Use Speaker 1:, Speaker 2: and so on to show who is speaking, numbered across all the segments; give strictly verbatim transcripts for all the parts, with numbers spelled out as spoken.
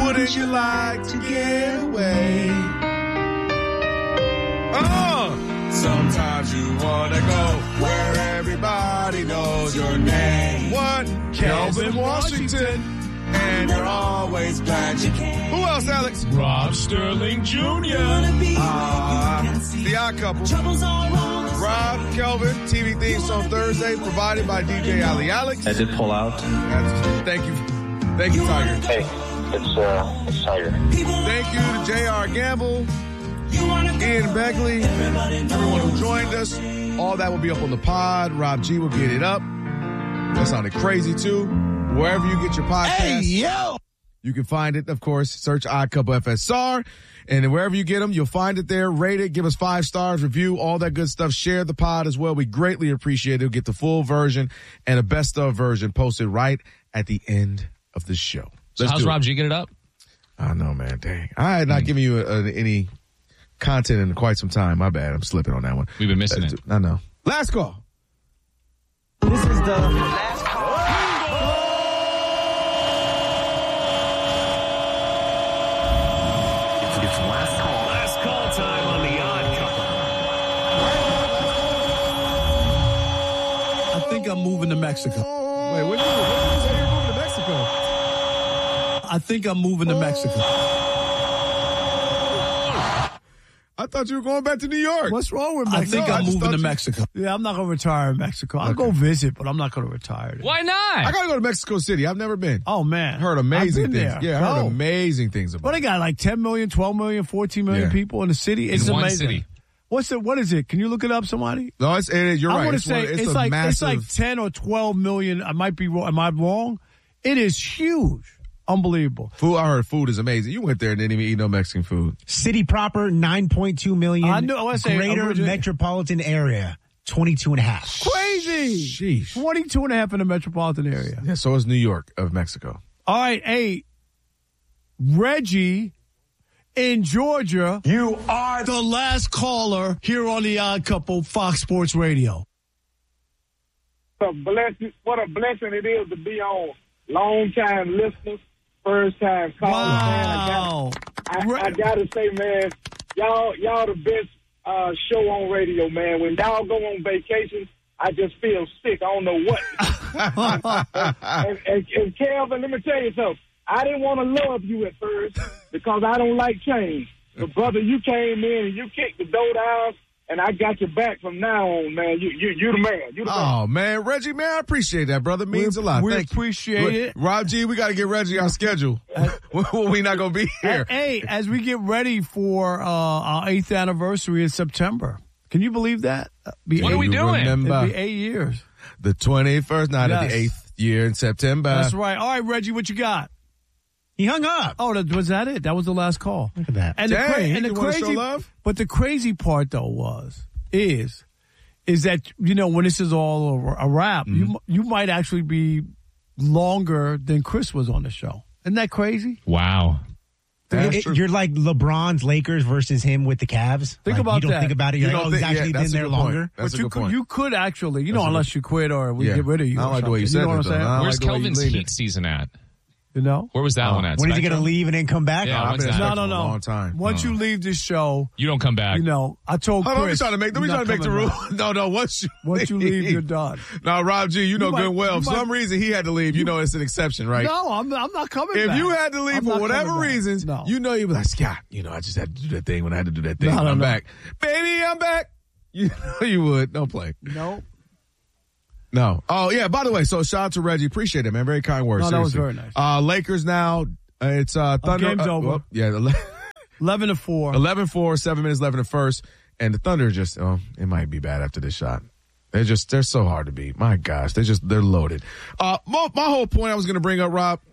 Speaker 1: Wouldn't you like to get away? Oh, sometimes you wanna go where everybody knows your name. What? Kelvin Washington. And you're always glad you came. Who else, Alex?
Speaker 2: Rob Sterling Junior
Speaker 1: Uh, the Odd Couple. Rob, Kelvin, T V theme song Thursday, provided by D J Ali Alex.
Speaker 3: I did pull out.
Speaker 1: That's, thank you. Thank you, Tiger.
Speaker 3: Hey, it's, uh, it's Tiger.
Speaker 1: Thank you to J R. Gamble, Ian Beckley, everyone who joined us. All that will be up on the pod. Rob G will get it up. That sounded crazy, too. Wherever you get your podcast.
Speaker 4: Hey, yo!
Speaker 1: You can find it, of course. Search Odd Couple F S R. And wherever you get them, you'll find it there. Rate it. Give us five stars. Review. All that good stuff. Share the pod as well. We greatly appreciate it. You'll get the full version and a best of version posted right at the end of the show.
Speaker 2: So
Speaker 1: Let's
Speaker 2: how's
Speaker 1: do
Speaker 2: Rob
Speaker 1: it.
Speaker 2: G get it up?
Speaker 1: I know, man. Dang. I had not mm. given you uh, any content in quite some time. My bad. I'm slipping on that one.
Speaker 2: We've been missing it.
Speaker 1: I know. Last call.
Speaker 5: This is the last call.
Speaker 6: It's last call. Last call time on the Odd Couple.
Speaker 4: I think I'm moving to Mexico.
Speaker 1: Wait, what did you, what did you say you're moving to Mexico?
Speaker 4: I think I'm moving to Mexico.
Speaker 1: I thought you were going back to New York.
Speaker 4: What's wrong with Mexico? I think
Speaker 1: No, I
Speaker 4: I'm
Speaker 1: just
Speaker 4: moving to
Speaker 1: thought you-
Speaker 4: Mexico. Yeah, I'm not going to retire in Mexico. I'll
Speaker 1: Okay.
Speaker 4: go visit, but I'm not going to retire there.
Speaker 2: Why not?
Speaker 1: I gotta go to Mexico City. I've never been.
Speaker 4: Oh, man.
Speaker 1: Heard amazing
Speaker 4: I've been
Speaker 1: things.
Speaker 4: there.
Speaker 1: Yeah, I heard
Speaker 4: Oh.
Speaker 1: amazing things about
Speaker 4: Well, they got like ten million, twelve million, fourteen million
Speaker 1: Yeah.
Speaker 4: people in the city. It's
Speaker 2: In one
Speaker 4: amazing.
Speaker 2: city.
Speaker 4: What's the, what is it? Can you look it up, somebody?
Speaker 1: No, it's, it is, you're
Speaker 4: I
Speaker 1: right.
Speaker 4: want to
Speaker 1: It's,
Speaker 4: say
Speaker 1: one, it's,
Speaker 4: it's,
Speaker 1: a
Speaker 4: like
Speaker 1: massive.
Speaker 4: it's like ten or twelve million. I might be wrong. Am I wrong? It is huge. Unbelievable.
Speaker 1: Food, I heard food is amazing. You went there and didn't even eat no Mexican food.
Speaker 7: City proper, nine point two million.
Speaker 4: I knew- I wanna say
Speaker 7: Greater
Speaker 4: originally-
Speaker 7: metropolitan area, twenty-two and a half.
Speaker 4: Crazy.
Speaker 1: Sheesh.
Speaker 4: twenty-two and a half in the metropolitan area.
Speaker 1: Yeah, so is New York of Mexico.
Speaker 4: All right, hey, Reggie in Georgia. You are the last caller here on the Odd Couple, Fox Sports Radio.
Speaker 8: What a blessing, what a blessing it is to be on. Long time listeners, first time callers.
Speaker 4: Wow.
Speaker 8: Man, I got, I, I gotta say, man, y'all, y'all the best uh, show on radio, man. When y'all go on vacation, I just feel sick. I don't know what. and, and, and Kelvin, let me tell you something. I didn't want to love you at first because I don't like change. But brother, you came in and you kicked the door down. And I got your back from now on, man. You, you, you the man. You the man.
Speaker 1: Oh, man. Reggie, man, I appreciate that, brother. It means
Speaker 4: We-
Speaker 1: a lot.
Speaker 4: we
Speaker 1: Thank
Speaker 4: appreciate
Speaker 1: you.
Speaker 4: it.
Speaker 1: Rob G, we got to get Reggie on schedule. we not going to be here.
Speaker 4: Hey, as we get ready for uh, our eighth anniversary in September. Can you believe that? Be
Speaker 2: What are we
Speaker 1: You
Speaker 2: doing?
Speaker 1: remember
Speaker 4: It'll be eight years.
Speaker 1: the twenty-first night of
Speaker 4: Yes.
Speaker 1: the eighth year in September.
Speaker 4: That's right. All right, Reggie, what you got?
Speaker 7: He hung up.
Speaker 4: Oh, that, was that it? That was the last call.
Speaker 7: Look at that.
Speaker 4: And
Speaker 1: Dang,
Speaker 4: the, cra-
Speaker 1: he
Speaker 4: and the
Speaker 1: didn't wanna show
Speaker 4: crazy,
Speaker 1: love?
Speaker 4: but the crazy part though was is is that you know when this is all a, a wrap,
Speaker 1: Mm-hmm.
Speaker 4: you you might actually be longer than Chris was on the show. Isn't that crazy?
Speaker 2: Wow.
Speaker 1: That's
Speaker 7: It-
Speaker 1: true.
Speaker 7: you're like LeBron's Lakers versus him with the Cavs.
Speaker 4: Think
Speaker 7: Like,
Speaker 4: about
Speaker 7: you don't
Speaker 4: that.
Speaker 7: think about it. You're
Speaker 1: You
Speaker 7: like,
Speaker 1: don't
Speaker 7: oh, he's
Speaker 1: think- yeah,
Speaker 7: actually
Speaker 1: that's
Speaker 7: been
Speaker 1: a
Speaker 7: there
Speaker 1: good point.
Speaker 7: longer.
Speaker 1: That's
Speaker 4: but
Speaker 1: a
Speaker 4: you
Speaker 1: good
Speaker 4: could
Speaker 1: point.
Speaker 4: you could actually, you know,
Speaker 1: That's a
Speaker 4: unless you quit or we
Speaker 1: Yeah.
Speaker 4: get rid of you.
Speaker 1: I don't
Speaker 4: or
Speaker 1: like the way you
Speaker 4: something.
Speaker 1: said
Speaker 4: know
Speaker 1: it,
Speaker 4: what I'm
Speaker 1: though.
Speaker 4: saying?
Speaker 1: I don't
Speaker 2: Where's
Speaker 1: like the way you
Speaker 2: Kelvin's
Speaker 1: leaned
Speaker 2: Heat
Speaker 1: it.
Speaker 2: season at?
Speaker 4: You know?
Speaker 2: Where was that
Speaker 1: Oh.
Speaker 2: one at?
Speaker 7: When is he going to
Speaker 2: Spectrum?
Speaker 7: leave and then come back?
Speaker 2: Yeah,
Speaker 1: I've
Speaker 2: when's
Speaker 1: been
Speaker 2: that?
Speaker 4: No,
Speaker 1: expecting
Speaker 4: no,
Speaker 1: a
Speaker 4: no.
Speaker 1: long time.
Speaker 4: Once you leave this show,
Speaker 2: You don't come back.
Speaker 4: you know, I told
Speaker 1: Hold on,
Speaker 4: Chris.
Speaker 1: let me try to make, let me
Speaker 4: you're
Speaker 1: try to
Speaker 4: not
Speaker 1: make the
Speaker 4: coming
Speaker 1: rule.
Speaker 4: back.
Speaker 1: No, no, once you
Speaker 4: Once you leave, you're done.
Speaker 1: Now, Rob G, you know
Speaker 4: You might-
Speaker 1: good well.
Speaker 4: you
Speaker 1: For
Speaker 4: might-
Speaker 1: some reason, he had to leave. You know it's an exception, right?
Speaker 4: No, I'm, I'm not coming
Speaker 1: If
Speaker 4: back.
Speaker 1: you had to leave
Speaker 4: I'm
Speaker 1: for
Speaker 4: not
Speaker 1: whatever
Speaker 4: coming back.
Speaker 1: reasons,
Speaker 4: No.
Speaker 1: you know you'd be like, Scott, you know, I just had to do that thing when I had to do that thing.
Speaker 4: No,
Speaker 1: and
Speaker 4: no,
Speaker 1: I'm
Speaker 4: no.
Speaker 1: back. Baby, I'm back. You know you would. Don't play.
Speaker 4: No.
Speaker 1: No. Oh, yeah, by the way, so shout out to Reggie. Appreciate it, man. Very kind words.
Speaker 4: No, that was
Speaker 1: seriously.
Speaker 4: very nice.
Speaker 1: Uh, Lakers now. Uh, it's uh, Thunder.
Speaker 4: game's
Speaker 1: uh,
Speaker 4: over.
Speaker 1: well, yeah,
Speaker 4: eleven to four.
Speaker 1: eleven four, seven minutes left in the first. And the Thunder just, oh, it might be bad after this shot. They're just, they're so hard to beat. My gosh, they're just, they're loaded. Uh, my, my whole point I was going to bring up, Rob,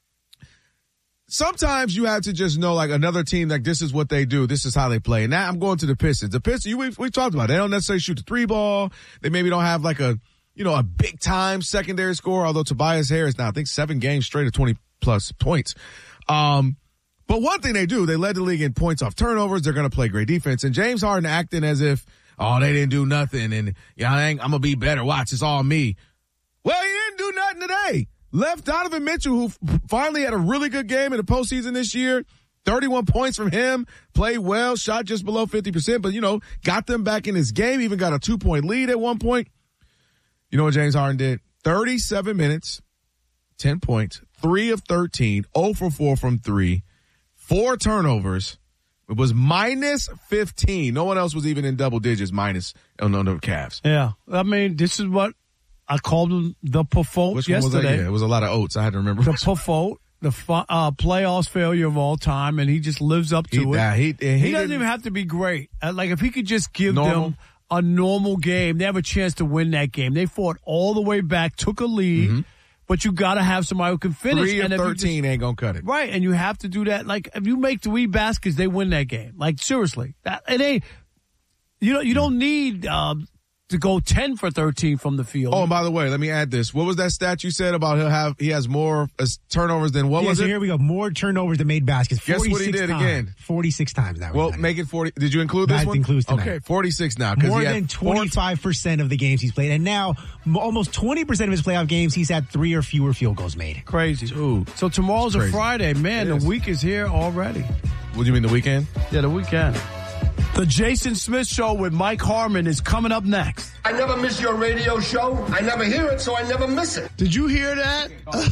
Speaker 1: sometimes you have to just know, like, another team, like, this is what they do. This is how they play. And now I'm going to the Pistons. The Pistons, you, we, we talked about it. They don't necessarily shoot the three ball. They maybe don't have, like, a, you know, a big-time secondary score, although Tobias Harris now, I think, seven games straight of twenty-plus points. Um, but one thing they do, they led the league in points off turnovers. They're going to play great defense. And James Harden acting as if, oh, they didn't do nothing. And, yeah, I ain't, I'm going to be better. Watch, it's all me. Well, he didn't do nothing today. left Donovan Mitchell, who f- finally had a really good game in the postseason this year. thirty-one points from him, played well, shot just below fifty percent, but, you know, got them back in this game, even got a two-point lead at one point. You know what James Harden did? thirty-seven minutes, ten points, three of thirteen, zero for four from three, four turnovers. It was minus fifteen. No one else was even in double digits minus on the Cavs.
Speaker 4: Yeah. I mean, this is what I called him the Puffote
Speaker 1: Which one
Speaker 4: yesterday.
Speaker 1: was that? Yeah, it was a lot of oats. I had to remember.
Speaker 4: The Puffote, the uh, playoffs failure of all time, and he just lives up to
Speaker 1: he,
Speaker 4: it.
Speaker 1: Nah, he, he,
Speaker 4: he doesn't even have to be great. Uh, like, if he could just give
Speaker 1: normal.
Speaker 4: them a normal game, they have a chance to win that game. They fought all the way back, took a lead, mm-hmm. but you got to have somebody who can finish.
Speaker 1: Three of
Speaker 4: and
Speaker 1: thirteen
Speaker 4: just,
Speaker 1: ain't going to cut it.
Speaker 4: Right, and you have to do that. Like, if you make three baskets, they win that game. Like, seriously. That, it ain't, you don't, you don't need uh, to go ten for thirteen from the field.
Speaker 1: Oh, and by the way, let me add this. What was that stat you said about he'll have, he has more uh, turnovers than what
Speaker 7: yeah,
Speaker 1: was
Speaker 7: so
Speaker 1: it?
Speaker 7: here we go. More turnovers than made baskets.
Speaker 1: Guess what he did
Speaker 7: times.
Speaker 1: again?
Speaker 7: forty-six times now.
Speaker 1: Well, make it forty. Did you include this
Speaker 7: that
Speaker 1: one?
Speaker 7: includes tonight.
Speaker 1: Okay, forty-six now.
Speaker 7: More
Speaker 1: he
Speaker 7: than twenty-five percent of the games he's played. And now, almost twenty percent of his playoff games, he's had three or fewer field goals made.
Speaker 4: Crazy.
Speaker 1: Dude,
Speaker 4: so tomorrow's a Friday. Man, the week is here already.
Speaker 1: What do you mean, the weekend?
Speaker 4: Yeah, the weekend. The Jason Smith Show with Mike Harmon is coming up next.
Speaker 9: I never miss your radio show. I never hear it, so I never miss it.
Speaker 4: Did you hear that?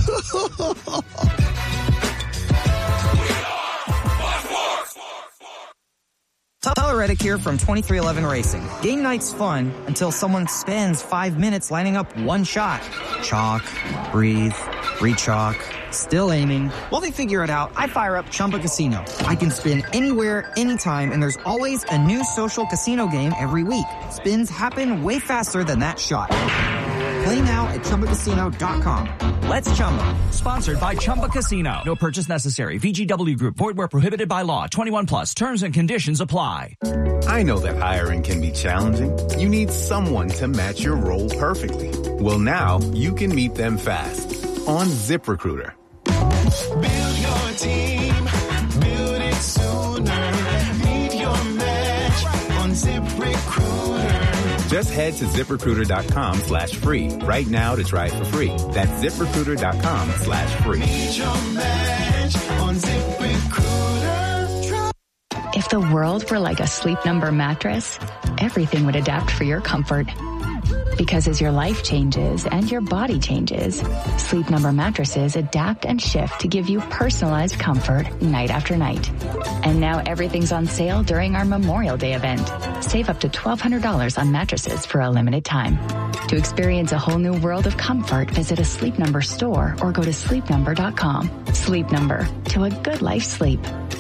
Speaker 10: Tyler Reddick here from twenty-three eleven Racing. Game night's fun until someone spends five minutes lining up one shot. Chalk, breathe, re-chalk, still aiming. While they figure it out, I fire up Chumba Casino. I can spin anywhere, anytime, and there's always a new social casino game every week. Spins happen way faster than that shot. Play now at Chumba Casino dot com. Let's Chumba.
Speaker 11: Sponsored by Chumba Casino. No purchase necessary. V G W Group. Void where prohibited by law. twenty-one plus. Terms and conditions apply.
Speaker 12: I know that hiring can be challenging. You need someone to match your role perfectly. Well, now you can meet them fast on ZipRecruiter.
Speaker 2: Build your team. Build it sooner. Meet your match on ZipRecruiter.
Speaker 12: Just head to ZipRecruiter.com slash free right now to try it for free. That's ZipRecruiter.com slash free.
Speaker 2: Meet your match on ZipRecruiter.
Speaker 13: If the world were like a Sleep Number mattress, everything would adapt for your comfort. Because as your life changes and your body changes, Sleep Number mattresses adapt and shift to give you personalized comfort night after night. And now everything's on sale during our Memorial Day event. Save up to twelve hundred dollars on mattresses for a limited time. To experience a whole new world of comfort, visit a Sleep Number store or go to sleep number dot com. Sleep Number, to a good life sleep.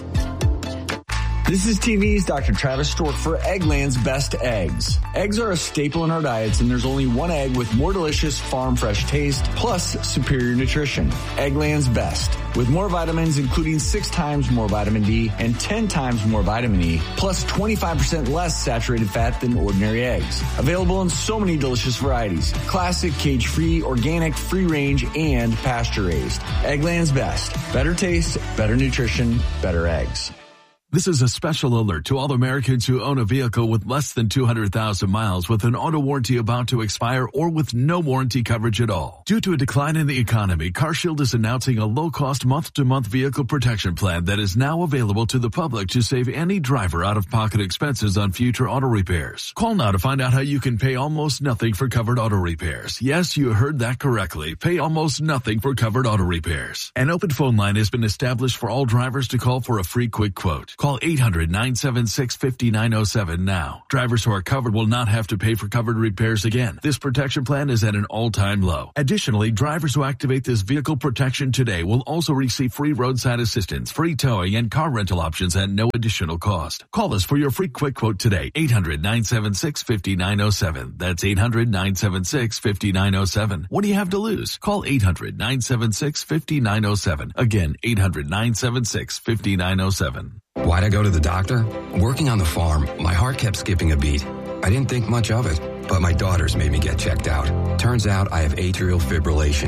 Speaker 14: This is T V's Doctor Travis Stork for Eggland's Best Eggs. Eggs are a staple in our diets, and there's only one egg with more delicious farm fresh taste plus superior nutrition. Eggland's Best. With more vitamins, including six times more vitamin D and ten times more vitamin E, plus twenty-five percent less saturated fat than ordinary eggs. Available in so many delicious varieties. Classic, cage-free, organic, free-range, and pasture-raised. Eggland's Best. Better taste, better nutrition, better eggs.
Speaker 15: This is a special alert to all Americans who own a vehicle with less than two hundred thousand miles with an auto warranty about to expire or with no warranty coverage at all. Due to a decline in the economy, CarShield is announcing a low-cost month-to-month vehicle protection plan that is now available to the public to save any driver out-of-pocket expenses on future auto repairs. Call now to find out how you can pay almost nothing for covered auto repairs. Yes, you heard that correctly. Pay almost nothing for covered auto repairs. An open phone line has been established for all drivers to call for a free quick quote. Call eight hundred, nine seven six, five nine zero seven now. Drivers who are covered will not have to pay for covered repairs again. This protection plan is at an all-time low. Additionally, drivers who activate this vehicle protection today will also receive free roadside assistance, free towing, and car rental options at no additional cost. Call us for your free quick quote today. eight hundred, nine seven six, five nine zero seven. That's eight hundred, nine seven six, five nine zero seven. What do you have to lose? Call eight hundred, nine seven six, five nine zero seven. Again, eight hundred, nine seven six, five nine zero seven.
Speaker 16: Why'd I go to the doctor? Working on the farm, my heart kept skipping a beat. I didn't think much of it, but my daughters made me get checked out. Turns out I have atrial fibrillation,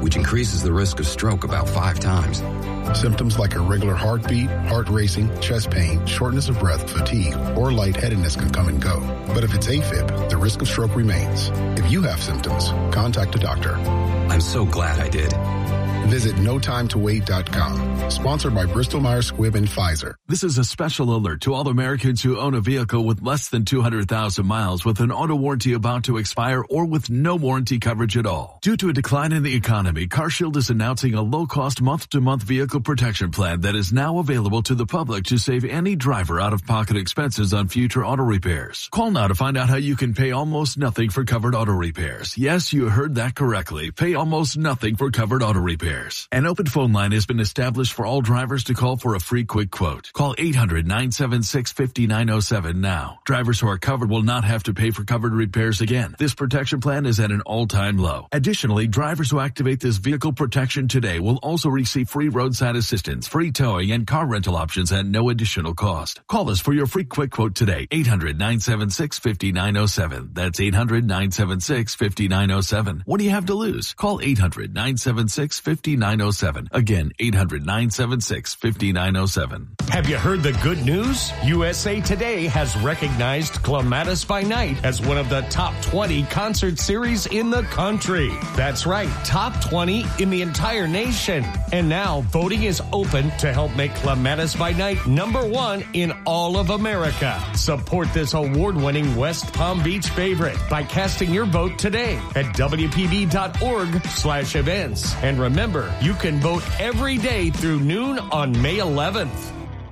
Speaker 16: which increases the risk of stroke about five times.
Speaker 17: Symptoms like irregular heartbeat, heart racing, chest pain, shortness of breath, fatigue, or lightheadedness can come and go. But if it's AFib, the risk of stroke remains. If you have symptoms, contact a doctor.
Speaker 16: I'm so glad I did.
Speaker 17: Visit no time to wait dot com. Sponsored by Bristol Myers Squibb and Pfizer.
Speaker 15: This is a special alert to all Americans who own a vehicle with less than two hundred thousand miles with an auto warranty about to expire or with no warranty coverage at all. Due to a decline in the economy, CarShield is announcing a low-cost month-to-month vehicle protection plan that is now available to the public to save any driver out-of-pocket expenses on future auto repairs. Call now to find out how you can pay almost nothing for covered auto repairs. Yes, you heard that correctly. Pay almost nothing for covered auto repairs. An open phone line has been established for all drivers to call for a free quick quote. Call eight hundred, nine seven six, five nine zero seven now. Drivers who are covered will not have to pay for covered repairs again. This protection plan is at an all-time low. Additionally, drivers who activate this vehicle protection today will also receive free roadside assistance, free towing, and car rental options at no additional cost. Call us for your free quick quote today. eight hundred, nine seven six, five nine zero seven. That's eight hundred, nine seven six, five nine zero seven. What do you have to lose? Call eight hundred, nine seven six, five nine zero seven. Again, eight hundred, nine seven six, five nine zero seven.
Speaker 6: Have you heard the good news? U S A Today has recognized Clematis by Night as one of the top twenty concert series in the country. That's right, top twenty in the entire nation. And now voting is open to help make Clematis by Night number one in all of America. Support this award-winning West Palm Beach favorite by casting your vote today at W P B dot org slash events. And remember, you can vote every day through noon on May eleventh.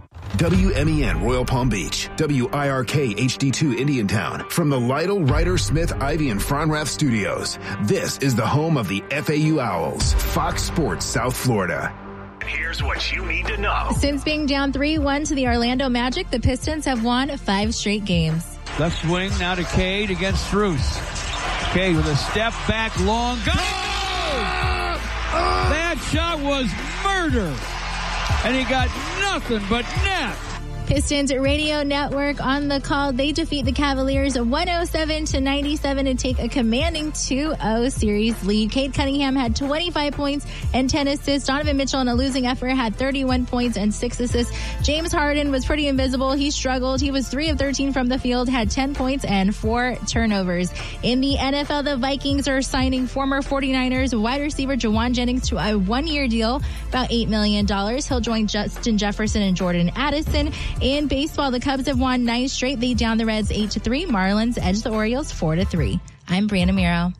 Speaker 18: W M E N Royal Palm Beach, W I R K H D two Indiantown. From the Lytle, Ryder, Smith, Ivy, and Fronrath studios, this is the home of the F A U Owls, Fox Sports South Florida.
Speaker 6: Here's what you need to know.
Speaker 19: Since being down three one to the Orlando Magic, the Pistons have won five straight games.
Speaker 4: Left swing now to Cade against Strus. Cade with a step back, long go. That shot was murder. And he got nothing but net.
Speaker 19: Pistons Radio Network on the call. They defeat the Cavaliers one oh seven to ninety-seven and take a commanding two oh series lead. Cade Cunningham had twenty-five points and ten assists. Donovan Mitchell in a losing effort had thirty-one points and six assists. James Harden was pretty invisible. He struggled. He was three of thirteen from the field, had ten points and four turnovers. In the N F L, the Vikings are signing former forty-niners wide receiver Jawan Jennings to a one-year deal, about eight million dollars. He'll join Justin Jefferson and Jordan Addison. In baseball, the Cubs have won nine straight. They down the Reds eight to three. Marlins edge the Orioles four to three. I'm Brianna Miro.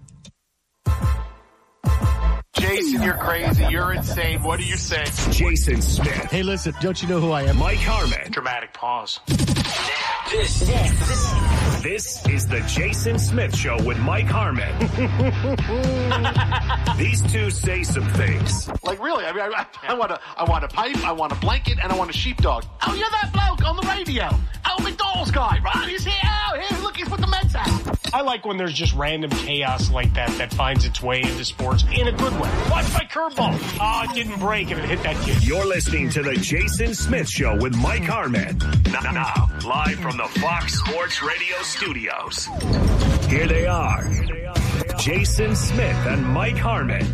Speaker 20: Jason, you're crazy. You're insane. What do you say?
Speaker 6: Jason Smith.
Speaker 4: Hey, listen, don't you know who I am?
Speaker 6: Mike Harmon.
Speaker 20: Dramatic pause.
Speaker 6: This, this, this is the Jason Smith Show with Mike Harmon. These two say some things.
Speaker 20: Like, really, I mean, I, I want a, I want a pipe, I want a blanket, and I want a sheepdog. Oh, you're that bloke on the radio. Oh, McDonald's guy, right? He's here. Oh, here, look, he's with the Mets hat.
Speaker 21: I like when there's just random chaos like that that finds its way into sports in a good way. Watch my curveball. Oh, it didn't break and it hit that kid.
Speaker 6: You're listening to the Jason Smith Show with Mike Harmon. Now, now, live from the Fox Sports Radio studios. Here they are, Jason Smith and Mike Harmon.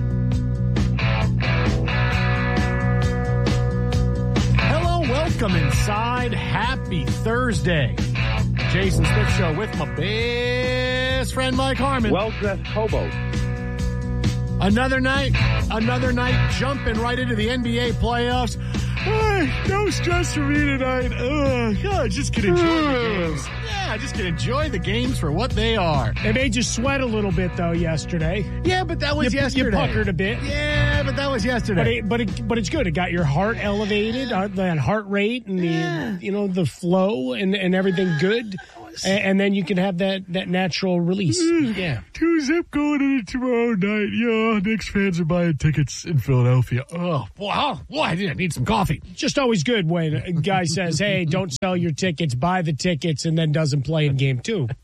Speaker 4: Hello, welcome inside. Happy Thursday. Jason Smith Show with my best friend Mike Harmon.
Speaker 22: Well-dressed hobo.
Speaker 4: Another night, another night, jumping right into the N B A playoffs. Hey, no stress for me tonight. Uh, God, just can enjoy the games. Yeah, just can enjoy the games for what they are.
Speaker 21: It made you sweat a little bit, though, yesterday.
Speaker 4: Yeah, but that was
Speaker 21: you,
Speaker 4: yesterday.
Speaker 21: You puckered a bit.
Speaker 4: Yeah, but that was yesterday.
Speaker 21: But it, but it, but it's good. It got your heart elevated, uh, that heart rate, and the
Speaker 4: Yeah.
Speaker 21: you know the flow and and everything good. And, and then you can have that, that natural release. Yeah.
Speaker 4: Two zip going into tomorrow night. Yeah, Knicks fans are buying tickets in Philadelphia. Oh, wow. Boy, I need some coffee.
Speaker 21: Just always good when a guy says, hey, don't sell your tickets, buy the tickets, and then doesn't play in game two.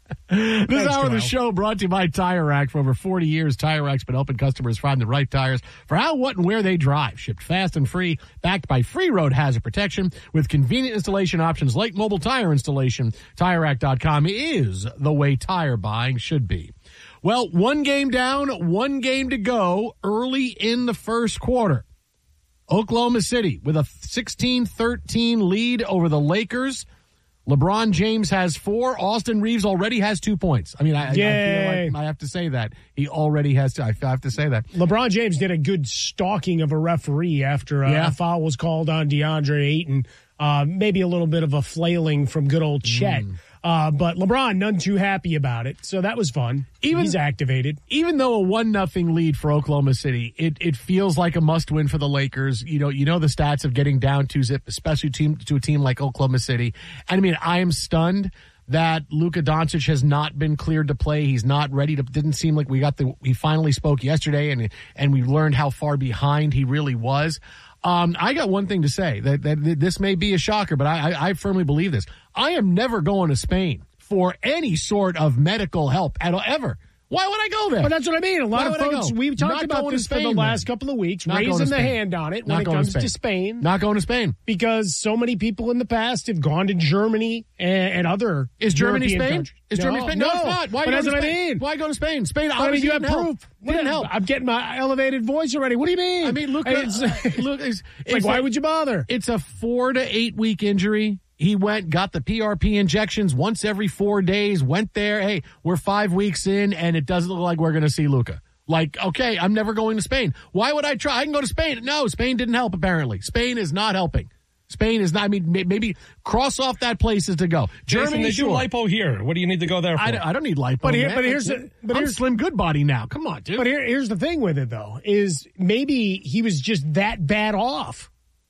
Speaker 4: This
Speaker 3: Thanks,
Speaker 4: hour of the
Speaker 3: Joel.
Speaker 4: show brought to you by Tire Rack. For over forty years, Tire Rack's been helping customers find the right tires for how, what, and where they drive. Shipped fast and free, backed by free road hazard protection with convenient installation options like mobile tire installation. Tire Rack dot com is the way tire buying should be. Well, one game down, one game to go early in the first quarter. Oklahoma City with a sixteen thirteen lead over the Lakers. LeBron James has four. Austin Reeves already has two points. I mean, I, I feel like I have to say that. He already has to. I have to say that.
Speaker 3: LeBron James did a good stalking of a referee after uh,
Speaker 4: Yeah.
Speaker 3: a foul was called on DeAndre Ayton. Uh, maybe a little bit of a flailing from good old Chet.
Speaker 4: Mm.
Speaker 3: Uh, but LeBron, none too happy about it. So that was fun.
Speaker 4: Even-
Speaker 3: He's activated.
Speaker 4: Even though a one nothing lead for Oklahoma City, it, it feels like a must win for the Lakers. You know, you know the stats of getting down two zip, especially team, to a team like Oklahoma City. And I mean, I am stunned that Luka Doncic has not been cleared to play. He's not ready to. Didn't seem like we got the. He finally spoke yesterday, and and we learned how far behind he really was. Um, I got one thing to say that, that this may be a shocker, but I, I, I firmly believe this. I am never going to Spain for any sort of medical help at all, ever. Why would I go there?
Speaker 3: But that's what I mean. A lot
Speaker 4: Why
Speaker 3: of
Speaker 4: would I
Speaker 3: folks,
Speaker 4: go?
Speaker 3: we've talked
Speaker 4: Not
Speaker 3: about
Speaker 4: going to
Speaker 3: this for
Speaker 4: Spain,
Speaker 3: the last
Speaker 4: man.
Speaker 3: couple of weeks,
Speaker 4: Not going
Speaker 3: raising
Speaker 4: to
Speaker 3: the
Speaker 4: Spain.
Speaker 3: hand on it
Speaker 4: Not
Speaker 3: when it
Speaker 4: going to
Speaker 3: comes
Speaker 4: Spain.
Speaker 3: to Spain.
Speaker 4: Not going to Spain.
Speaker 3: Because so many people in the past have gone to Germany and, and other
Speaker 4: Is Germany
Speaker 3: European
Speaker 4: Spain?
Speaker 3: countries.
Speaker 4: Is Germany
Speaker 3: No,
Speaker 4: Spain? No,
Speaker 3: no,
Speaker 4: it's not. Why
Speaker 3: but
Speaker 4: go
Speaker 3: that's
Speaker 4: to
Speaker 3: what I
Speaker 4: Spain?
Speaker 3: mean.
Speaker 4: Why go to Spain? Spain
Speaker 3: I mean,
Speaker 4: obviously
Speaker 3: you have
Speaker 4: didn't help.
Speaker 3: proof.
Speaker 4: Didn't
Speaker 3: Yeah,
Speaker 4: help.
Speaker 3: I'm getting my elevated voice already. What do you mean?
Speaker 4: I mean, look,
Speaker 3: It's,
Speaker 4: look, it's,
Speaker 3: it's like, why would you bother?
Speaker 4: It's a four to eight week injury. He went, got the P R P injections once every four days, went there. Hey, we're five weeks in, and it doesn't look like we're going to see Luka. Like, okay, I'm never going to Spain. Why would I try? I can go to Spain. No, Spain didn't help, apparently. Spain is not helping. Spain is not, I mean, may- maybe cross off that places to go.
Speaker 22: Jason,
Speaker 4: Germany,
Speaker 22: they
Speaker 4: sure.
Speaker 22: do lipo here. What do you need to go there for?
Speaker 4: I, don't- I don't need lipo.
Speaker 3: But here-
Speaker 4: man.
Speaker 3: but here's
Speaker 4: I'm,
Speaker 3: the- but
Speaker 4: I'm
Speaker 3: here's-
Speaker 4: Slim Good Body now. Come on, dude.
Speaker 3: But here, here's the thing with it, though, is maybe he was just that bad off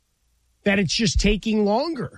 Speaker 3: that it's just taking longer.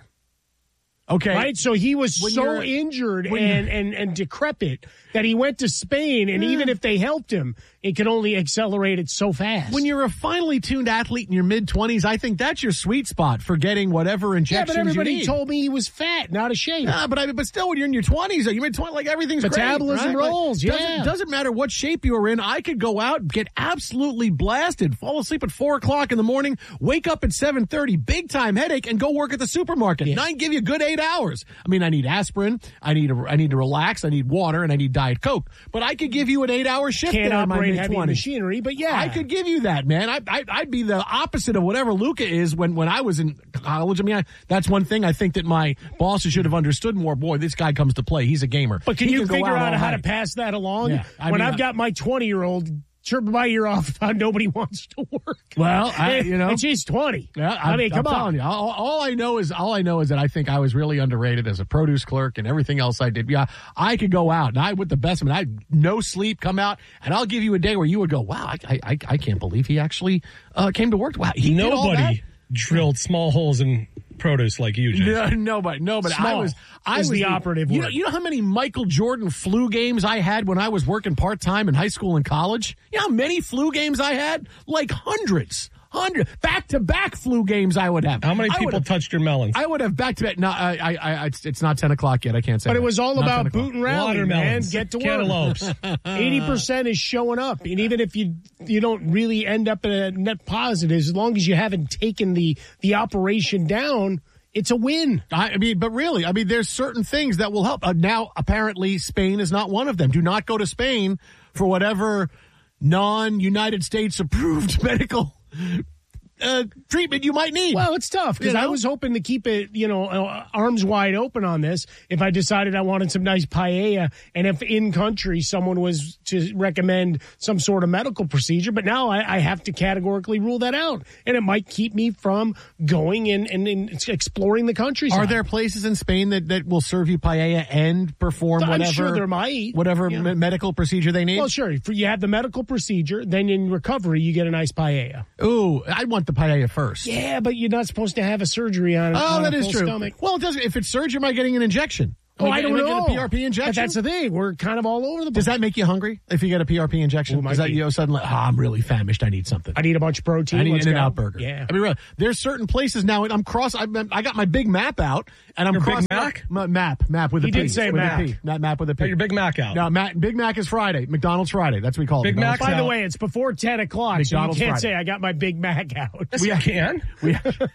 Speaker 4: Okay.
Speaker 3: Right? So he was
Speaker 4: When
Speaker 3: so
Speaker 4: you're-
Speaker 3: injured
Speaker 4: when
Speaker 3: and,
Speaker 4: you're-
Speaker 3: and, and decrepit that he went to Spain, and even if they helped him, it could only accelerate it so fast.
Speaker 4: When you're a finely tuned athlete in your mid-twenties, I think that's your sweet spot for getting whatever
Speaker 3: yeah,
Speaker 4: injections
Speaker 3: but everybody
Speaker 4: you need.
Speaker 3: told me he was fat, not a shape.
Speaker 4: Yeah, but I mean, but still, when you're in your twenties, or you're mid-twenties, like everything's
Speaker 3: Metabolism
Speaker 4: great, right?
Speaker 3: rolls,
Speaker 4: Like,
Speaker 3: yeah.
Speaker 4: Doesn't, doesn't matter what shape you were in. I could go out, get absolutely blasted, fall asleep at four o'clock in the morning, wake up at seven thirty, big time headache, and go work at the supermarket. And I can give you a good eight hours. I mean, I need aspirin, I need a, I need to relax, I need water, and I need Diet Coke. But I could give you an eight-hour shift
Speaker 3: Can't
Speaker 4: there in my
Speaker 3: operate heavy
Speaker 4: mid-twenties.
Speaker 3: machinery, but yeah.
Speaker 4: I could give you that, man. I, I, I'd be the opposite of whatever Luka is when, when I was in college. I mean, I, that's one thing I think that my bosses should have understood more. Boy, this guy comes to play. He's a gamer.
Speaker 3: But can
Speaker 4: He
Speaker 3: you
Speaker 4: go
Speaker 3: figure out
Speaker 4: all
Speaker 3: how
Speaker 4: night.
Speaker 3: to pass that along?
Speaker 4: Yeah, I
Speaker 3: when
Speaker 4: mean,
Speaker 3: I've
Speaker 4: I-
Speaker 3: got my twenty-year-old chirping my ear off about nobody wants to work.
Speaker 4: Well, I, you know,
Speaker 3: and she's twenty.
Speaker 4: Yeah,
Speaker 3: I
Speaker 4: I'm-
Speaker 3: mean,
Speaker 4: I'm
Speaker 3: come on.
Speaker 4: telling you, all, all I know is all I know is that I think I was really underrated as a produce clerk and everything else I did. Yeah, I could go out and I with the best. I mean, I no sleep, come out, and I'll give you a day where you would go, wow, I I, I can't believe he actually uh, came to work. Wow, he did all that?
Speaker 22: Nobody drilled small holes in produce like you, Jason.
Speaker 4: No, nobody, nobody. I
Speaker 3: Small
Speaker 4: was, I
Speaker 3: is
Speaker 4: was
Speaker 3: the operative
Speaker 4: You know,
Speaker 3: word.
Speaker 4: you know how many Michael Jordan flu games I had when I was working part time in high school and college? You know how many flu games I had? Like hundreds, hundred back to back flu games I would have.
Speaker 22: How many
Speaker 4: I would
Speaker 22: people
Speaker 4: have-
Speaker 22: touched your melons?
Speaker 4: I would have back to back. No, I, I, I, it's, it's not ten o'clock yet. I can't say.
Speaker 3: But
Speaker 4: that.
Speaker 3: it was all
Speaker 4: Not
Speaker 3: about
Speaker 4: ten o'clock.
Speaker 3: boot and rally, man.
Speaker 22: Watermelons,
Speaker 3: Get to work.
Speaker 22: cantaloupes.
Speaker 3: Eighty percent is showing up, and even if you you don't really end up in a net positive, as long as you haven't taken the the operation down, it's a win.
Speaker 4: I I mean, but really, I mean, there's certain things that will help. Uh, now, apparently, Spain is not one of them. Do not go to Spain for whatever non-United States approved medical uh, treatment you might need.
Speaker 3: Well, it's tough because
Speaker 4: You
Speaker 3: I
Speaker 4: know?
Speaker 3: was hoping to keep it, you know, uh, arms wide open on this. If I decided I wanted some nice paella, and if in country someone was to recommend some sort of medical procedure, but now I, I have to categorically rule that out, and it might keep me from going and, and, and exploring the countryside.
Speaker 4: Are there places in Spain that, that will serve you paella and perform
Speaker 3: I'm
Speaker 4: whatever
Speaker 3: sure there might.
Speaker 4: whatever
Speaker 3: Yeah.
Speaker 4: me- medical procedure they need?
Speaker 3: Well, sure. For you have the medical procedure, then in recovery you get a nice paella.
Speaker 4: Ooh, I want the paella first.
Speaker 3: Yeah, but you're not supposed to have a surgery on.
Speaker 4: Oh,
Speaker 3: on
Speaker 4: that
Speaker 3: a
Speaker 4: is
Speaker 3: full
Speaker 4: true.
Speaker 3: Stomach.
Speaker 4: Well, it doesn't. If it's surgery, am I getting an injection?
Speaker 3: Oh,
Speaker 4: Am
Speaker 3: I don't
Speaker 4: am
Speaker 3: know.
Speaker 4: Get a P R P injection?
Speaker 3: But that's the thing. We're kind of all over the place.
Speaker 4: Does that make you hungry if you get a P R P injection?
Speaker 3: Ooh, might
Speaker 4: Does that
Speaker 3: be.
Speaker 4: you know suddenly? Oh, I'm really famished. I need something.
Speaker 3: I need a bunch of protein.
Speaker 4: I need
Speaker 3: Let's
Speaker 4: an
Speaker 3: go.
Speaker 4: In-N-Out burger.
Speaker 3: Yeah.
Speaker 4: I mean, really, there's certain places now. And I'm cross. I, I got my Big Map out, and I'm
Speaker 22: Your Big
Speaker 4: crossing
Speaker 22: Mac?
Speaker 4: up- Ma- map, map with a
Speaker 3: He
Speaker 4: P.
Speaker 3: did say
Speaker 4: with
Speaker 3: Mac.
Speaker 4: A P. Not map with a P.
Speaker 22: Got your Big Mac out.
Speaker 4: No, Mac, Big Mac is Friday. McDonald's Friday. That's what we call it.
Speaker 22: Big
Speaker 4: McDonald's
Speaker 22: Mac's
Speaker 3: By the
Speaker 22: out.
Speaker 3: way, it's before ten o'clock,
Speaker 4: McDonald's
Speaker 3: so you can't
Speaker 4: Friday.
Speaker 3: say I got my Big Mac out.
Speaker 22: Yes, you can.
Speaker 4: We,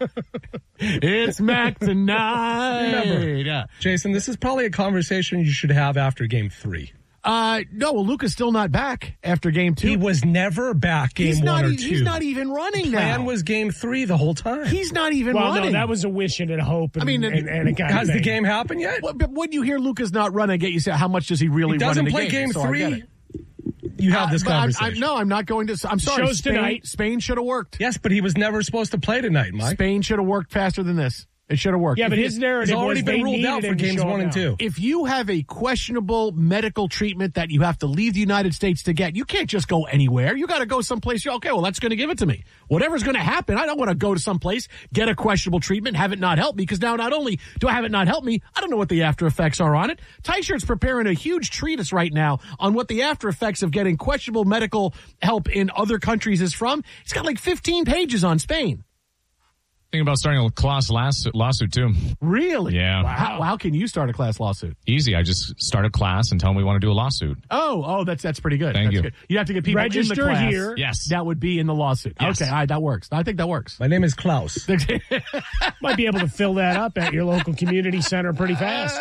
Speaker 4: it's Mac tonight.
Speaker 22: Remember,
Speaker 4: Yeah.
Speaker 22: Jason, this is probably a conversation you should have after game three.
Speaker 4: Uh, no, well, Luca's still not back after game two.
Speaker 22: He was never back game
Speaker 4: he's
Speaker 22: one
Speaker 4: not,
Speaker 22: or
Speaker 4: e-
Speaker 22: two.
Speaker 4: He's not even running
Speaker 22: The plan
Speaker 4: now.
Speaker 22: was game three the whole time.
Speaker 4: He's not even
Speaker 3: Well,
Speaker 4: running.
Speaker 3: no, that was a wish and a hope. And,
Speaker 4: I mean,
Speaker 3: and, and a kind
Speaker 22: Has
Speaker 3: of
Speaker 22: the
Speaker 3: thing.
Speaker 22: game happened yet?
Speaker 4: Well, but when you hear Luca's not running, I get you say, how much does he really
Speaker 22: He
Speaker 4: run
Speaker 22: doesn't
Speaker 4: in the
Speaker 22: play game,
Speaker 4: So I get
Speaker 22: three.
Speaker 4: it.
Speaker 22: You have this
Speaker 4: Uh, but I'm-
Speaker 22: conversation.
Speaker 4: I'm, no, I'm not going to. I'm sorry.
Speaker 3: Show's
Speaker 4: Spain,
Speaker 3: tonight.
Speaker 4: Spain should have worked.
Speaker 22: Yes, but he was never supposed to play tonight, Mike.
Speaker 4: Spain should have worked faster than this. It should have worked.
Speaker 3: Yeah,
Speaker 4: If
Speaker 3: but
Speaker 4: you-
Speaker 3: his narrative
Speaker 22: He's already
Speaker 3: was
Speaker 22: been
Speaker 3: they
Speaker 22: ruled
Speaker 3: needed
Speaker 22: out for
Speaker 3: him to
Speaker 22: games
Speaker 3: show
Speaker 22: one
Speaker 3: up
Speaker 22: and
Speaker 3: now.
Speaker 22: two.
Speaker 4: If you have a questionable medical treatment that you have to leave the United States to get, you can't just go anywhere. You got to go someplace. Okay, well, that's going to give it to me. Whatever's going to happen, I don't want to go to someplace, get a questionable treatment, have it not help me, because now not only do I have it not help me, I don't know what the after effects are on it. Ty-Shirt's preparing a huge treatise right now on what the after effects of getting questionable medical help in other countries is from. It's got like fifteen pages on Spain.
Speaker 5: Thinking about starting a class lawsuit, lawsuit too.
Speaker 4: Really?
Speaker 5: Yeah.
Speaker 4: How, how can you start a class lawsuit?
Speaker 5: Easy. I just start a class and tell them we want to do a lawsuit.
Speaker 4: Oh, oh, that's that's pretty good.
Speaker 5: Thank
Speaker 4: That's
Speaker 5: you.
Speaker 4: Good. You have to get people in
Speaker 3: Register
Speaker 4: the class.
Speaker 3: here.
Speaker 5: Yes.
Speaker 4: That would be in the lawsuit.
Speaker 5: Yes.
Speaker 4: Okay, all right, that works. I think that works.
Speaker 22: My name is Klaus.
Speaker 3: Might be able to fill that up at your local community center pretty fast.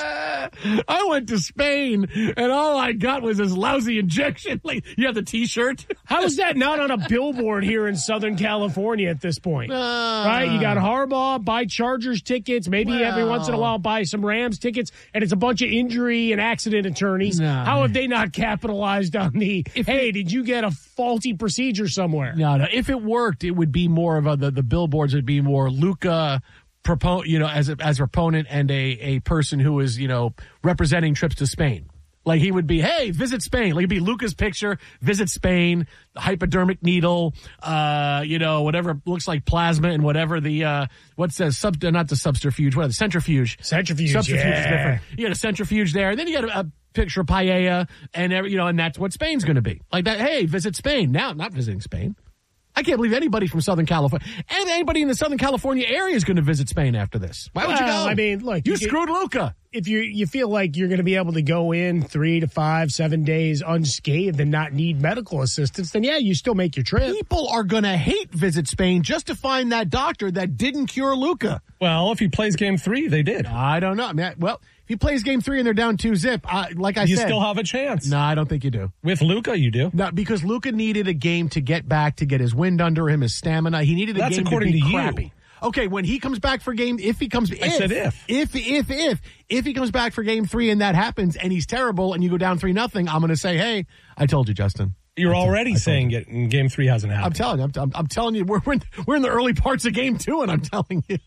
Speaker 4: I went to Spain and all I got was this lousy injection. Like, you have the T-shirt.
Speaker 3: How is that not on a billboard here in Southern California at this point?
Speaker 4: Uh,
Speaker 3: right? You got Harbaugh, buy Chargers tickets, maybe every
Speaker 4: Well.
Speaker 3: once in a while buy some Rams tickets, and it's a bunch of injury and accident attorneys.
Speaker 4: No.
Speaker 3: How have they not capitalized on the, hey, did you get a faulty procedure somewhere?
Speaker 4: No, no. If it worked, it would be more of a, the, the billboards would be more Luca, propo- you know, as a, as a proponent and a, a person who is, you know, representing trips to Spain. Like he would be, hey, visit Spain. Like it'd be Luca's picture, visit Spain, the hypodermic needle, uh, you know, whatever looks like plasma and whatever the, uh, what's the sub, not the subterfuge, what, the centrifuge.
Speaker 3: Centrifuge,
Speaker 4: Subterfuge
Speaker 3: yeah.
Speaker 4: is different. You got a centrifuge there. And then you got a, a picture of paella and, every, you know, and that's what Spain's going to be. Like that, hey, visit Spain. Now, not visiting Spain. I can't believe anybody from Southern California and anybody in the Southern California area is going to visit Spain after this. Why would you
Speaker 3: Well,
Speaker 4: go?
Speaker 3: I mean, look,
Speaker 4: you,
Speaker 3: you get-
Speaker 4: screwed Luca.
Speaker 3: If you you feel like you're going to be able to go in three to five, seven days unscathed and not need medical assistance, then yeah, you still make your trip.
Speaker 4: People are going to hate Visit Spain just to find that doctor that didn't cure Luca.
Speaker 22: Well, if he plays game three, they did.
Speaker 4: I don't know. I mean, well, if he plays game three and they're down two zip, uh, like I
Speaker 22: you
Speaker 4: said.
Speaker 22: still have a chance.
Speaker 4: No, I don't think you do.
Speaker 22: With Luca, you do.
Speaker 4: No, because Luca needed a game to get back, to get his wind under him, his stamina. He needed a
Speaker 22: That's
Speaker 4: game
Speaker 22: according
Speaker 4: to be
Speaker 22: to you.
Speaker 4: crappy. Okay, when he comes back for game, if he comes,
Speaker 22: I
Speaker 4: if,
Speaker 22: said if.
Speaker 4: if, if, if, if he comes back for game three and that happens and he's terrible and you go down three nothing, I'm going to say, hey, I told you, Justin.
Speaker 22: You're already saying it, and game three hasn't happened.
Speaker 4: I'm telling you, I'm, I'm, I'm telling you, we're, we're in, we're in the early parts of game two, and I'm telling you.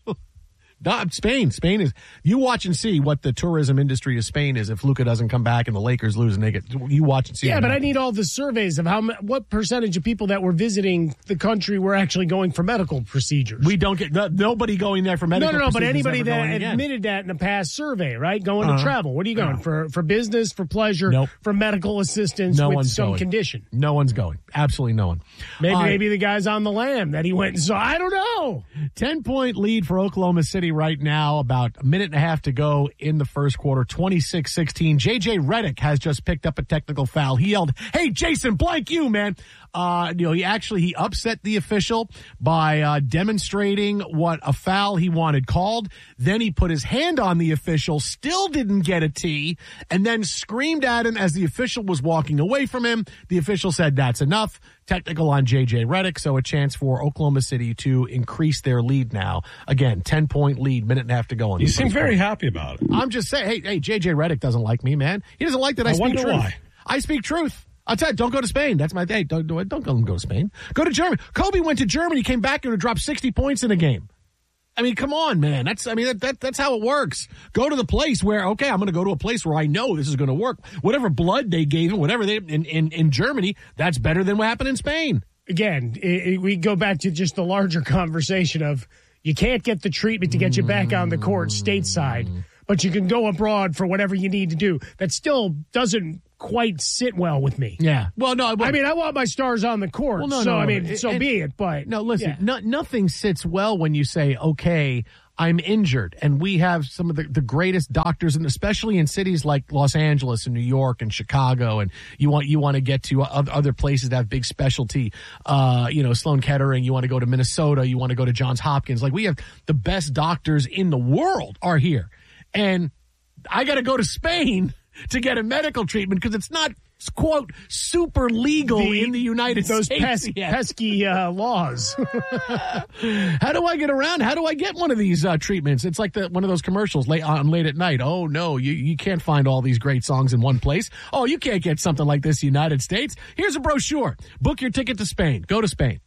Speaker 4: Not Spain. Spain is, you watch and see what the tourism industry of Spain is if Luca doesn't come back and the Lakers lose and they get, you watch and see.
Speaker 3: Yeah,
Speaker 4: what
Speaker 3: but I
Speaker 4: happens.
Speaker 3: need all the surveys of how mu- what percentage of people that were visiting the country were actually going for medical procedures.
Speaker 4: We don't get, no, nobody going there for
Speaker 3: No,
Speaker 4: medical
Speaker 3: no, no, but
Speaker 4: procedures
Speaker 3: anybody
Speaker 4: ever
Speaker 3: that
Speaker 4: going again.
Speaker 3: admitted that in the past survey, right? Going
Speaker 4: Uh-huh.
Speaker 3: to travel. What are you going?
Speaker 4: No.
Speaker 3: For for business, for pleasure,
Speaker 4: Nope.
Speaker 3: for medical assistance
Speaker 4: No
Speaker 3: with
Speaker 4: one's
Speaker 3: some
Speaker 4: going.
Speaker 3: condition.
Speaker 4: No one's going. Absolutely no one.
Speaker 3: Maybe
Speaker 4: All right.
Speaker 3: maybe the guy's on the lam that he went and saw. I don't know.
Speaker 4: ten point lead for Oklahoma City right now. About a minute and a half to go in the first quarter. twenty-six sixteen. J J Redick has just picked up a technical foul. He yelled, hey, Jason, blank you, man. Uh, you know, he actually, he upset the official by uh, demonstrating what a foul he wanted called. Then he put his hand on the official, still didn't get a T, and then screamed at him as the official was walking away from him. The official said, that's enough. Technical on J J Redick, so a chance for Oklahoma City to increase their lead now. Again, ten-point lead, minute and a half to go. On
Speaker 22: You
Speaker 4: the
Speaker 22: seem
Speaker 4: first
Speaker 22: very
Speaker 4: quarter.
Speaker 22: happy about it.
Speaker 4: I'm just saying, hey, hey, J J Redick doesn't like me, man. He doesn't like that I,
Speaker 22: I
Speaker 4: speak
Speaker 22: wonder
Speaker 4: truth.
Speaker 22: why.
Speaker 4: I speak truth. I'll tell you, don't go to Spain. That's my, hey, don't, don't, don't go to Spain. Go to Germany. Kobe went to Germany, came back and dropped sixty points in a game. I mean, come on, man. That's, I mean, that, that that's how it works. Go to the place where, okay, I'm going to go to a place where I know this is going to work. Whatever blood they gave him, whatever they, in, in, in Germany, that's better than what happened in Spain.
Speaker 3: Again, it, it, we go back to just the larger conversation of you can't get the treatment to get you back on the court stateside. but you can go abroad for whatever you need to do. That still doesn't quite sit well with me.
Speaker 4: Yeah. Well, no.
Speaker 3: I mean, I want my stars on the court.
Speaker 4: Well, no,
Speaker 3: so,
Speaker 4: no,
Speaker 3: I mean,
Speaker 4: it-
Speaker 3: so
Speaker 4: it-
Speaker 3: be it. But
Speaker 4: No, listen,
Speaker 3: yeah.
Speaker 4: no, nothing sits well when you say, okay, I'm injured. And we have some of the, the greatest doctors, and especially in cities like Los Angeles and New York and Chicago. And you want you want to get to other other places that have big specialty, uh, you know, Sloan Kettering. You want to go to Minnesota. You want to go to Johns Hopkins. Like, we have the best doctors in the world are here. And I got to go to Spain to get a medical treatment because it's not, quote, super legal
Speaker 3: The-
Speaker 4: in the United
Speaker 3: those
Speaker 4: States.
Speaker 3: pes-
Speaker 4: yet.
Speaker 3: pesky uh, laws.
Speaker 4: How do I get around? How do I get one of these uh, treatments? It's like the, one of those commercials late on late at night. Oh no, you, you can't find all these great songs in one place. Oh, you can't get something like this in the United States. Here's a brochure. Book your ticket to Spain. Go to Spain.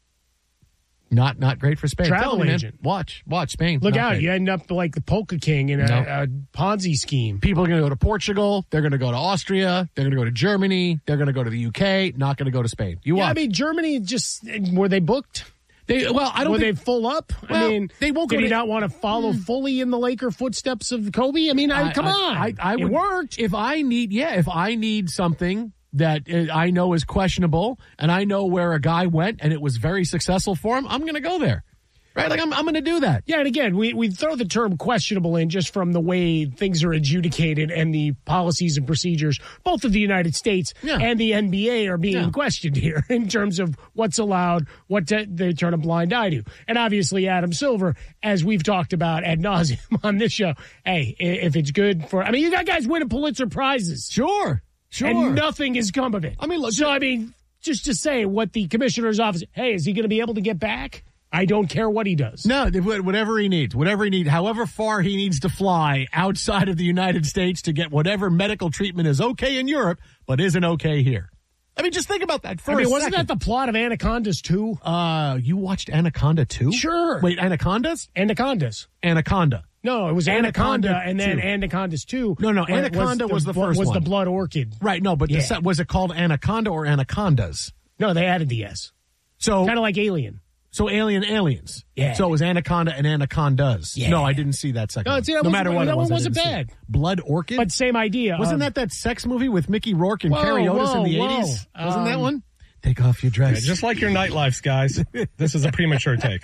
Speaker 4: Not not great for Spain.
Speaker 3: Travel
Speaker 4: Tell me, man.
Speaker 3: agent.
Speaker 4: Watch watch Spain.
Speaker 3: Look
Speaker 4: Not
Speaker 3: out.
Speaker 4: great.
Speaker 3: You end up like the Polka King in a,
Speaker 4: No.
Speaker 3: a Ponzi scheme.
Speaker 4: People are going to go to Portugal. They're going to go to Austria. They're going to go to Germany. They're going to go to the U K. Not going to go to Spain. You
Speaker 3: Yeah,
Speaker 4: watch.
Speaker 3: I mean, Germany just, were they booked?
Speaker 4: They, well, I don't
Speaker 3: Were
Speaker 4: think-
Speaker 3: they full up?
Speaker 4: Well,
Speaker 3: I mean,
Speaker 4: they won't
Speaker 3: did
Speaker 4: go
Speaker 3: he
Speaker 4: to-
Speaker 3: not want to follow fully in the Laker footsteps of Kobe? I mean, I, come on.
Speaker 4: I, I
Speaker 3: it
Speaker 4: would,
Speaker 3: worked.
Speaker 4: If I need, yeah, if I need something that uh, I know is questionable and I know where a guy went and it was very successful for him, I'm going to go there. Right? Like, I'm, I'm going to do that.
Speaker 3: Yeah, and again, we, we throw the term questionable in just from the way things are adjudicated and the policies and procedures, both of the United States
Speaker 4: Yeah.
Speaker 3: and the N B A are being
Speaker 4: Yeah.
Speaker 3: questioned here in terms of what's allowed, what to, they turn a blind eye to. And obviously, Adam Silver, as we've talked about ad nauseum on this show, hey, i- if it's good for, I mean, you got guys winning Pulitzer Prizes.
Speaker 4: Sure, sure.
Speaker 3: And nothing has come of it.
Speaker 4: I mean, look.
Speaker 3: So, I mean, just to say what the commissioner's office, hey, is he going to be able to get back? I don't care what he does.
Speaker 4: No, whatever he needs, whatever he needs, however far he needs to fly outside of the United States to get whatever medical treatment is okay in Europe, but isn't okay here. I mean, just think about that for
Speaker 3: I mean,
Speaker 4: a
Speaker 3: wasn't
Speaker 4: second.
Speaker 3: that the plot of Anacondas two?
Speaker 4: Uh, you watched Anaconda two?
Speaker 3: Sure.
Speaker 4: Wait, Anacondas?
Speaker 3: Anacondas.
Speaker 4: Anaconda.
Speaker 3: No, it was Anaconda,
Speaker 4: Anaconda
Speaker 3: and then
Speaker 4: two.
Speaker 3: Anacondas two.
Speaker 4: No, no,
Speaker 3: where it
Speaker 4: Anaconda was the first
Speaker 3: Was
Speaker 4: one.
Speaker 3: the Blood Orchid.
Speaker 4: Right, no, but the
Speaker 3: Yeah.
Speaker 4: se- was it called Anaconda or Anacondas?
Speaker 3: No, they added the S.
Speaker 4: So
Speaker 3: Kind of like Alien.
Speaker 4: So Alien Aliens.
Speaker 3: Yeah.
Speaker 4: So it was Anaconda and Anacondas.
Speaker 3: Yeah.
Speaker 4: No, I didn't see that second
Speaker 3: No,
Speaker 4: one.
Speaker 3: see, that
Speaker 4: no
Speaker 3: wasn't-
Speaker 4: matter what
Speaker 3: that
Speaker 4: it was,
Speaker 3: one
Speaker 4: I
Speaker 3: wasn't
Speaker 4: didn't see
Speaker 3: bad.
Speaker 4: it. Blood Orchid?
Speaker 3: But same idea.
Speaker 4: Wasn't
Speaker 3: of-
Speaker 4: that that sex movie with Mickey Rourke and
Speaker 3: Whoa,
Speaker 4: Carrie Otis
Speaker 3: whoa,
Speaker 4: in the
Speaker 3: whoa.
Speaker 4: eighties? Wasn't that
Speaker 3: Um,
Speaker 4: one? Take off your dress.
Speaker 22: Yeah, just like your nightlifes, guys. This is a premature take.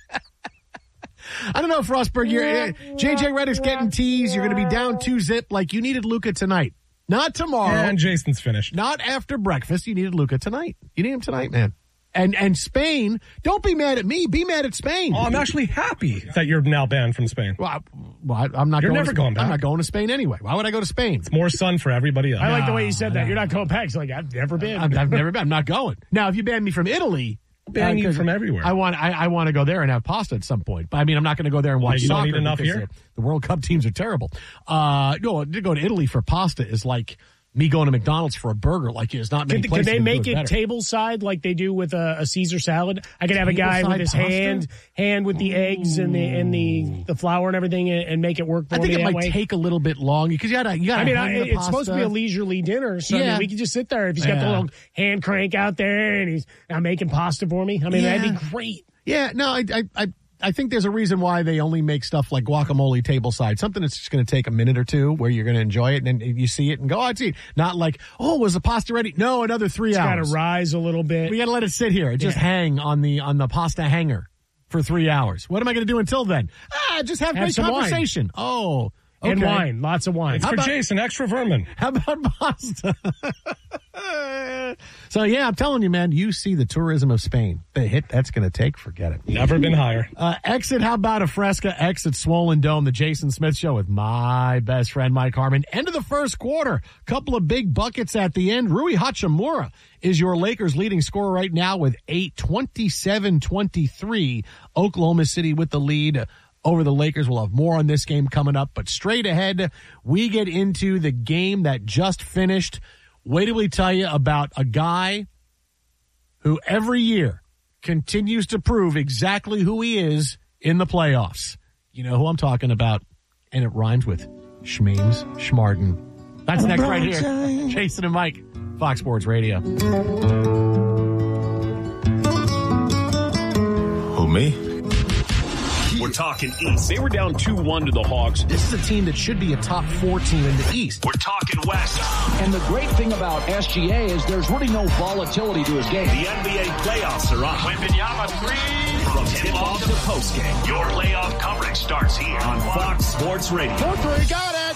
Speaker 4: I don't know, Frostberg. You're, uh, J J Redick's getting teased. You're going to be down two zip like you needed Luka tonight. Not tomorrow.
Speaker 22: And Jason's finished.
Speaker 4: Not after breakfast. You needed Luka tonight. You need him tonight, man. And and Spain, don't be mad at me. Be mad at Spain.
Speaker 22: Oh, I'm actually happy that you're now banned from Spain.
Speaker 4: Well, I, well I, I'm not
Speaker 22: You're
Speaker 4: going
Speaker 22: never
Speaker 4: to,
Speaker 22: going back.
Speaker 4: I'm not going to Spain anyway. Why would I go to Spain?
Speaker 22: It's more sun for everybody else.
Speaker 3: I like the way you said that. You're not going back. It's like, I've never been.
Speaker 4: I've, I've never been. I'm not going. Now, if you ban me from Italy,
Speaker 22: ban you
Speaker 4: 'cause
Speaker 22: from everywhere.
Speaker 4: I want I, I want to go there and have pasta at some point. But I mean, I'm not going to go there and
Speaker 22: Why,
Speaker 4: watch
Speaker 22: you don't
Speaker 4: soccer
Speaker 22: eat enough
Speaker 4: because
Speaker 22: here?
Speaker 4: The, the World Cup teams are terrible. Uh, no, to go to Italy for pasta is like me going to McDonald's for a burger. Like, there's not many
Speaker 3: Could, could
Speaker 4: places
Speaker 3: they
Speaker 4: that
Speaker 3: make
Speaker 4: do
Speaker 3: it
Speaker 4: better.
Speaker 3: table side like they do with a, a Caesar salad? I could have a guy with
Speaker 4: Tableside
Speaker 3: his
Speaker 4: pasta?
Speaker 3: hand hand with the eggs and the and the, the flour and everything and, and make it work for
Speaker 4: I think
Speaker 3: me
Speaker 4: it
Speaker 3: that
Speaker 4: might
Speaker 3: way.
Speaker 4: take a little bit long because you got to you got to
Speaker 3: I mean,
Speaker 4: hang
Speaker 3: I,
Speaker 4: the
Speaker 3: it's supposed to be a
Speaker 4: pasta.
Speaker 3: leisurely dinner, so I
Speaker 4: Yeah.
Speaker 3: mean, we could just sit there. If he's got the
Speaker 4: Yeah.
Speaker 3: little hand crank out there and he's uh, making pasta for me, I mean,
Speaker 4: Yeah.
Speaker 3: that'd be great.
Speaker 4: Yeah, no, I, I, I, I think there's a reason why they only make stuff like guacamole tableside. Something that's just going to take a minute or two where you're going to enjoy it and then you see it and go, oh, it's eat. Not like, oh, was the pasta ready? No, another three
Speaker 3: It's got
Speaker 4: hours.
Speaker 3: to rise a little bit.
Speaker 4: We got to let it sit here. Just
Speaker 3: Yeah.
Speaker 4: hang on the on the pasta hanger for three hours. What am I going to do until then? Ah, just have,
Speaker 3: Have
Speaker 4: great
Speaker 3: some wine.
Speaker 4: conversation. Oh, okay.
Speaker 3: And wine, lots of wine.
Speaker 22: It's
Speaker 4: How
Speaker 22: for
Speaker 4: about-
Speaker 22: Jason, extra vermin.
Speaker 4: How about pasta? So yeah, I'm telling you, man, you see the tourism of Spain. The hit that's going to take, forget it.
Speaker 22: Never been higher.
Speaker 4: Uh, exit, how about a Fresca? Exit Swollen Dome, the Jason Smith Show with my best friend, Mike Harmon. End of the first quarter. Couple of big buckets at the end. Rui Hachimura is your Lakers leading scorer right now with eight, twenty-seven twenty-three. Oklahoma City with the lead over the Lakers. We'll have more on this game coming up, but straight ahead, we get into the game that just finished. Wait till we tell you about a guy who every year continues to prove exactly who he is in the playoffs. You know who I'm talking about, and it rhymes with Schmeems Schmarden. That's next right here. Jason and Mike, Fox Sports Radio.
Speaker 7: Who, me?
Speaker 8: We're
Speaker 7: We're talking East. They were down two one to the Hawks.
Speaker 8: This is a team that should be a top four team in the East.
Speaker 7: We're talking West.
Speaker 23: And the great thing about S G A is there's really no volatility to his game.
Speaker 7: The N B A playoffs are on. Wembanyama three. From tip-off to postgame, your playoff coverage starts here on Fox Sports Radio.
Speaker 4: Three, got it.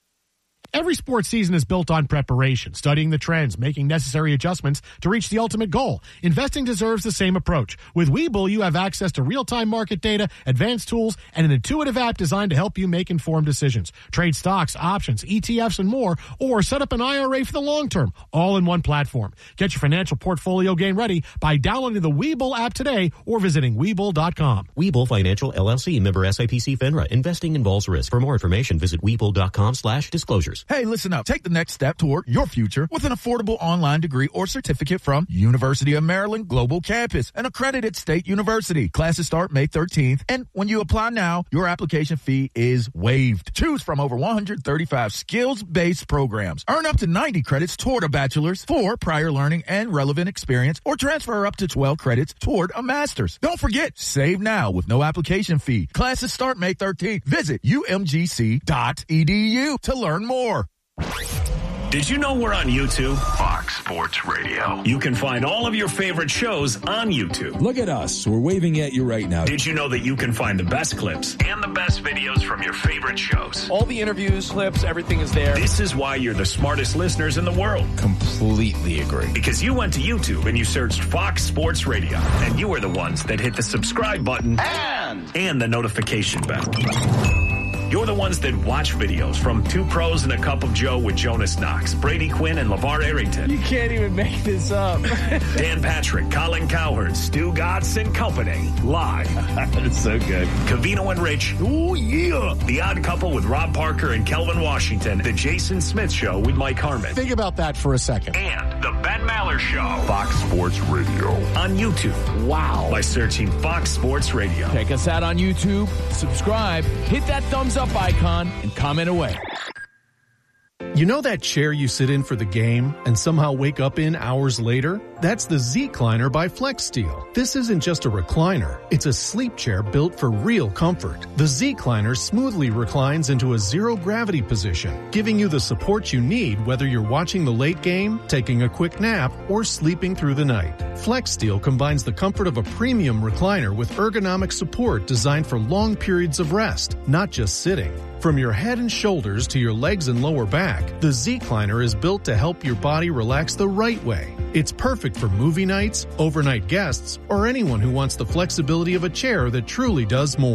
Speaker 4: Every sports season is built on preparation, studying the trends, making necessary adjustments to reach the ultimate goal. Investing deserves the same approach. With Webull, you have access to real-time market data, advanced tools, and an intuitive app designed to help you make informed decisions. Trade stocks, options, E T Fs, and more, or set up an I R A for the long term, all in one platform. Get your financial portfolio game ready by downloading the Webull app today or visiting Webull dot com.
Speaker 24: Webull Financial, L L C, member S I P C FINRA. Investing involves risk. For more information, visit Webull dot com slash disclosures.
Speaker 25: Hey, listen up. Take the next step toward your future with an affordable online degree or certificate from University of Maryland Global Campus, an accredited state university. Classes start May thirteenth, and when you apply now, your application fee is waived. Choose from over one hundred thirty-five skills-based programs. Earn up to ninety credits toward a bachelor's for prior learning and relevant experience, or transfer up to twelve credits toward a master's. Don't forget, save now with no application fee. Classes start May thirteenth. Visit U M G C dot E D U to learn more.
Speaker 7: Did you know we're on YouTube? Fox Sports Radio. You can find all of your favorite shows on YouTube.
Speaker 26: Look at us. We're waving at you right now.
Speaker 7: Did you know that you can find the best clips and the best videos from your favorite shows?
Speaker 26: All the interviews, clips, everything is there.
Speaker 7: This is why you're the smartest listeners in the world.
Speaker 26: Completely agree.
Speaker 7: Because you went to YouTube and you searched Fox Sports Radio, and you were the ones that hit the subscribe button and, and the notification bell. You're the ones that watch videos from Two Pros and a Cup of Joe with Jonas Knox, Brady Quinn, and LeVar Arrington.
Speaker 26: You can't even make this up.
Speaker 7: Dan Patrick, Colin Cowherd, Stu Gatz and Company. Live.
Speaker 26: That's so good.
Speaker 7: Covino and Rich.
Speaker 26: Oh, yeah.
Speaker 7: The Odd Couple with Rob Parker and Kelvin Washington. The Jason Smith Show with Mike Harmon.
Speaker 4: Think about that for a second.
Speaker 7: And The Ben Maller Show. Fox Sports Radio. On YouTube.
Speaker 26: Wow.
Speaker 7: By searching Fox Sports Radio.
Speaker 26: Check us out on YouTube. Subscribe. Hit that thumbs up icon and comment away.
Speaker 4: You know that chair you sit in for the game and somehow wake up in hours later? That's the Z-Cliner by FlexSteel. This isn't just a recliner. It's a sleep chair built for real comfort. The Z-Cliner smoothly reclines into a zero-gravity position, giving you the support you need whether you're watching the late game, taking a quick nap, or sleeping through the night. FlexSteel combines the comfort of a premium recliner with ergonomic support designed for long periods of rest, not just sitting. From your head and shoulders to your legs and lower back, the Z-Cliner is built to help your body relax the right way. It's perfect for movie nights, overnight guests, or anyone who wants the flexibility of a chair that truly does more.